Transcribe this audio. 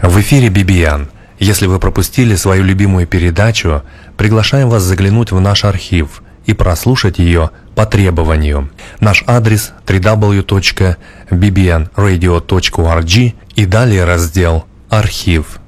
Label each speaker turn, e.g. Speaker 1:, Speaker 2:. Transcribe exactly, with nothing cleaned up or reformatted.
Speaker 1: В эфире би би эн. Если вы пропустили свою любимую передачу, приглашаем вас заглянуть в наш архив и прослушать ее по требованию. Наш адрес дабл ю дабл ю дабл ю точка би би эн радио точка орг и далее раздел «Архив».